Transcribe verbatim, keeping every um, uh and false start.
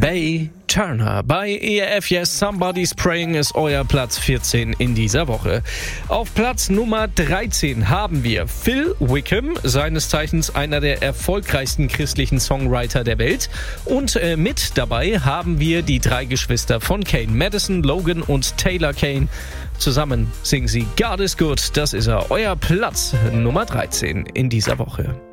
Bay Turner bei E R F Yes Somebody's Praying ist euer Platz vierzehn in dieser Woche. Auf Platz Nummer dreizehn haben wir Phil Wickham, seines Zeichens einer der erfolgreichsten christlichen Songwriter der Welt. Und äh, mit dabei haben wir die drei Geschwister von Kane, Madison, Logan und Taylor Kane. Zusammen singen sie God is Good. Das ist er, euer Platz Nummer dreizehn in dieser Woche.